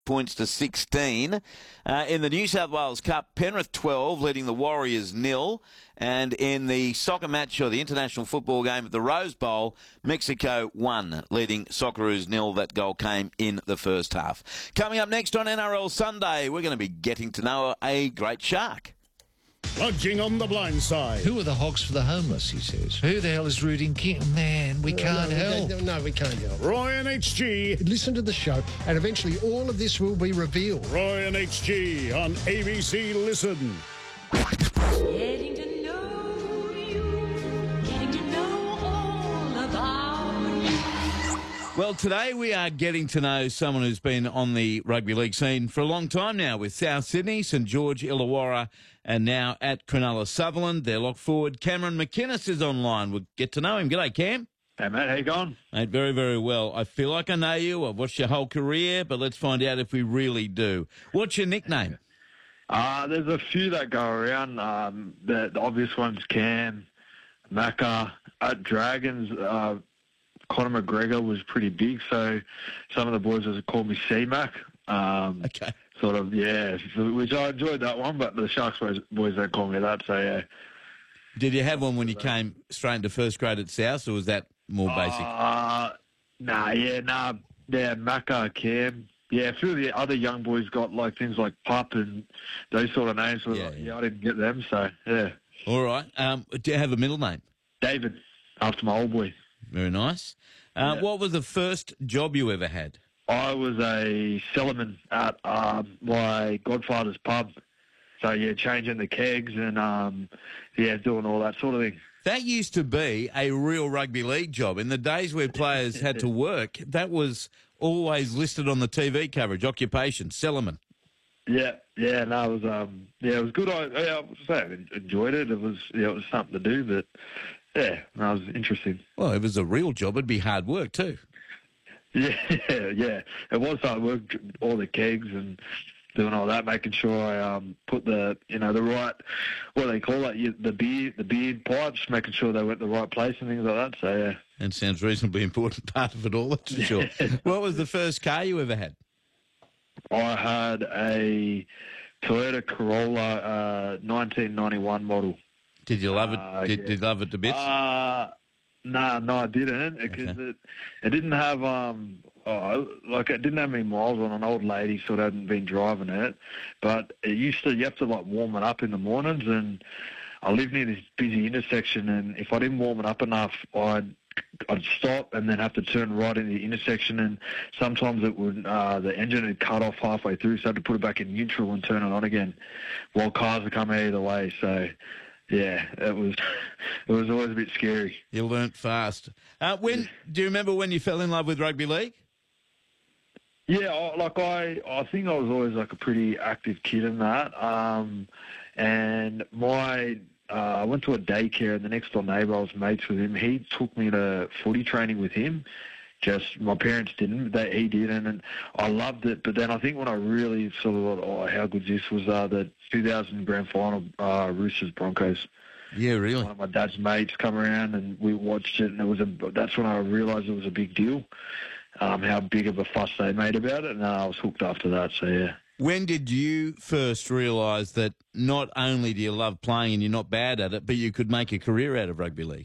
points to 16. In the New South Wales Cup, Penrith 12, leading the Warriors 0. And in the soccer match or the international football game at the Rose Bowl, Mexico 1, leading Socceroos 0. That goal came in the first half. Coming up next on NRL Sunday, we're going to be getting to know a great shark. Plunging on the blind side. Who are the hogs for the homeless, he says. Who the hell is rooting King? Man, we can't help. No, we can't help. Roy and HG. Listen to the show, and eventually all of this will be revealed. Roy and HG on ABC Listen. Getting to know you, getting to know all about you. Well, today we are getting to know someone who's been on the rugby league scene for a long time now with South Sydney, St George Illawarra, and now at Cronulla Sutherland. Their lock forward, Cameron McInnes, is online. We'll get to know him. G'day, Cam. Hey, mate, how you going? Mate, very, very well. I feel like I know you. I've watched your whole career, but let's find out if we really do. What's your nickname? There's a few that go around. The obvious one's Cam, Macca. At Dragons, Conor McGregor was pretty big, so some of the boys just called me C-Mac. Okay. Sort of, yeah, which I enjoyed that one, but the Sharks boys don't call me that, so yeah. Did you have one when you came straight into first grade at South, or was that more basic? Yeah, Macca, Cam. Yeah, a few of the other young boys got like things like Pup and those sort of names. So yeah, I didn't get them, so yeah. All right. Do you have a middle name? David, after my old boy. Very nice. What was the first job you ever had? I was a cellarman at my godfather's pub. So, yeah, changing the kegs and, doing all that sort of thing. That used to be a real rugby league job. In the days where players had to work, that was always listed on the TV coverage, occupation, cellarman. Yeah, it was good. I enjoyed it. It was something to do, but, it was interesting. Well, if it was a real job, it'd be hard work too. Yeah. It was hard work, all the kegs and doing all that, making sure I put the right, what do they call it, the beard pipes, making sure they went the right place and things like that. So yeah, and sounds reasonably important part of it all. That's for sure. What was the first car you ever had? I had a Toyota Corolla 1991 model. Did you love it? Did you love it to bits? No, I didn't, because it didn't have it didn't have many miles on. An old lady sort of hadn't been driving it, but you have to like warm it up in the mornings, and I live near this busy intersection, and if I didn't warm it up enough, I'd stop and then have to turn right into the intersection, and sometimes it would the engine would cut off halfway through, so I had to put it back in neutral and turn it on again while cars would come either way. So yeah, it was always a bit scary. You learnt fast. Do you remember when you fell in love with rugby league? Yeah, I think I was always like a pretty active kid in that. And I went to a daycare, and the next door neighbour, I was mates with him. He took me to footy training with him. Just my parents didn't, he did, and I loved it. But then I think when I really sort of thought, how good this was, the 2000 grand final, Roosters Broncos. Yeah, really. One of my dad's mates come around and we watched it, and that's when I realised it was a big deal, how big of a fuss they made about it, and I was hooked after that. So yeah. When did you first realise that not only do you love playing and you're not bad at it, but you could make a career out of rugby league?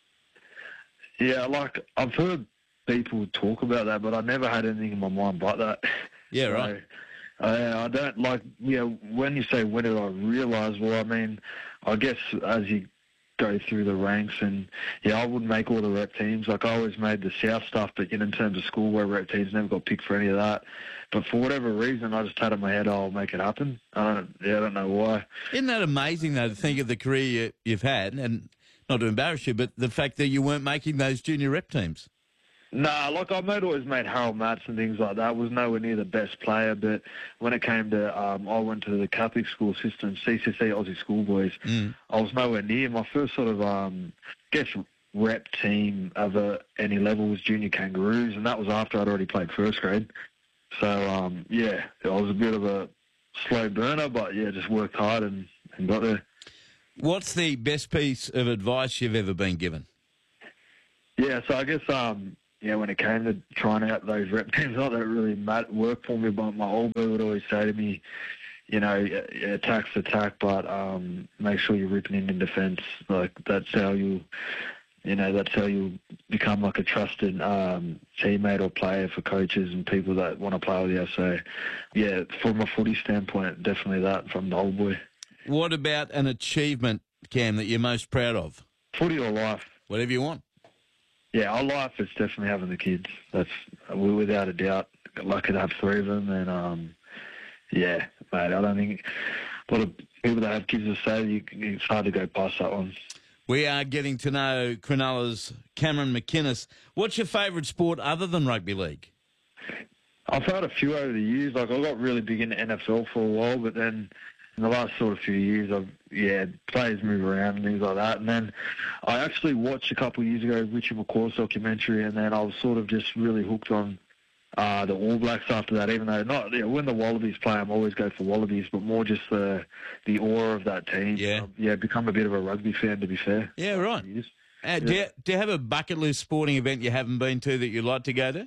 Yeah, I've heard people talk about that, but I never had anything in my mind but that. Yeah, right. I don't when you say when did I realise, well, I mean, I guess as you go through the ranks, and I wouldn't make all the rep teams. Like, I always made the South stuff, but in terms of schoolwear rep teams, never got picked for any of that. But for whatever reason, I just had in my head, I'll make it happen. I don't know why. Isn't that amazing, though, to think of the career you've had, and not to embarrass you, but the fact that you weren't making those junior rep teams? Nah, I always made Harold Matts and things like that. I was nowhere near the best player, but when it came to, I went to the Catholic school system, CCC Aussie Schoolboys. I was nowhere near. My first sort of, rep team of any level was Junior Kangaroos, and that was after I'd already played first grade. So, I was a bit of a slow burner, but just worked hard and got there. What's the best piece of advice you've ever been given? Yeah, so I guess when it came to trying out those rep teams, not that it really worked for me, but my old boy would always say to me, attack's attack, but make sure you're ripping in defence. Like, that's how you become like a trusted teammate or player for coaches and people that want to play with you. So, yeah, from a footy standpoint, definitely that from the old boy. What about an achievement, Cam, that you're most proud of? Footy or life? Whatever you want. Yeah, our life is definitely having the kids. That's without a doubt. Lucky to have 3 of them, and yeah, mate. I don't think a lot of people that have kids will say it's hard to go past that one. We are getting to know Cronulla's Cameron McInnes. What's your favourite sport other than rugby league? I've had a few over the years. Like, I got really big into NFL for a while, but then in the last sort of few years, players move around and things like that. And then I actually watched a couple of years ago Richie McCaw's documentary, and then I was sort of just really hooked on the All Blacks after that. Even though when the Wallabies play, I'm always go for Wallabies, but more just the aura of that team. Yeah, become a bit of a rugby fan, to be fair. Yeah, right. Do you have a bucket list sporting event you haven't been to that you'd like to go to?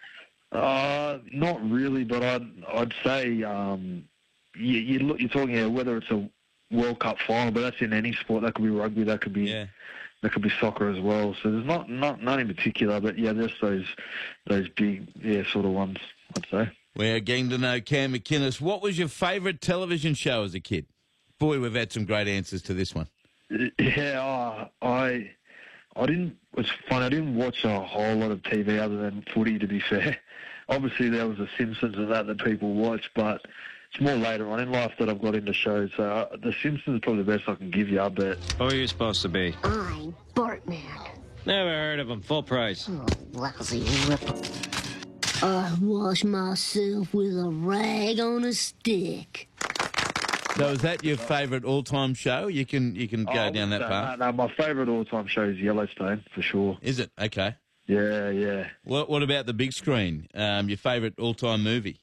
Not really, but I'd say you're talking whether it's a World Cup final, but that's in any sport. That could be rugby, that could be soccer as well. So there's not in particular, but yeah, there's those big sort of ones, I'd say. We're getting to know Cam McInnes. What was your favourite television show as a kid? Boy, we've had some great answers to this one. Yeah, I didn't. It's funny. I didn't watch a whole lot of TV other than footy, to be fair. Obviously, there was The Simpsons and that people watch, but it's more later on in life that I've got into shows. So The Simpsons is probably the best I can give you, I bet. Who are you supposed to be? I'm Bartman. Never heard of him. Full price. Oh, lousy ripper. I wash myself with a rag on a stick. So is that your favourite all-time show? You can go down that path. No, my favourite all-time show is Yellowstone, for sure. Is it? Okay. Yeah. What about the big screen? Your favourite all-time movie?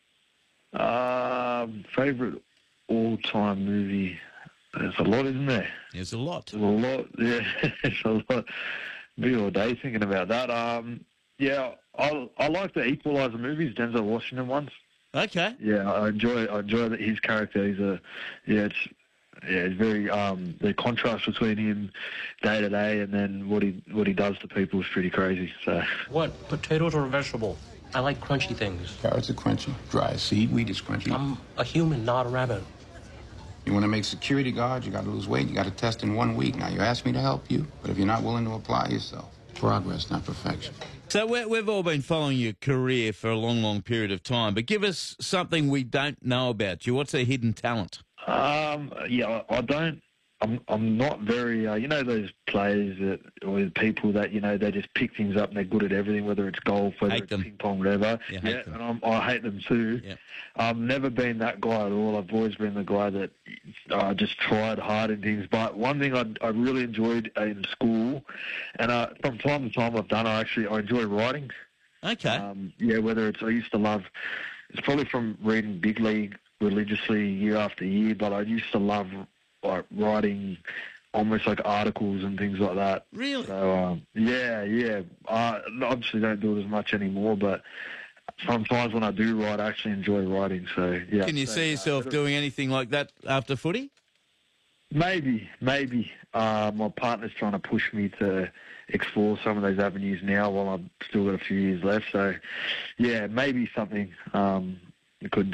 Favourite all-time movie? There's a lot, isn't there? There's a lot. There's a lot, yeah. There's a lot. Be all day thinking about that. Yeah, I like the Equalizer movies, Denzel Washington ones. Okay. Yeah, I enjoy his character. It's very the contrast between him day to day and then what he does to people is pretty crazy. So. What? Potatoes or a vegetable? I like crunchy things. Carrots are crunchy. Dry seed, wheat is crunchy. I'm a human, not a rabbit. You want to make security guard, you got to lose weight, you got to test in 1 week. Now, you asked me to help you, but if you're not willing to apply yourself, progress, not perfection. So we've all been following your career for a long, long period of time, but give us something we don't know about you. What's a hidden talent? Yeah, I don't. I'm not very. Those players or people that they just pick things up and they're good at everything, whether it's golf, whether it's ping pong, whatever. Yeah, and I hate them too. Yeah. I've never been that guy at all. I've always been the guy that just tried hard in things. But one thing I really enjoyed in school, and from time to time I've done, I enjoy writing. Okay. Whether I used to love. It's probably from reading Big League religiously year after year, but I used to love writing almost like articles and things like that. Really? So, yeah. I obviously don't do it as much anymore, but sometimes when I do write, I actually enjoy writing. So, yeah. Can you see yourself doing anything like that after footy? Maybe. My partner's trying to push me to explore some of those avenues now while I've still got a few years left. So, yeah, maybe something could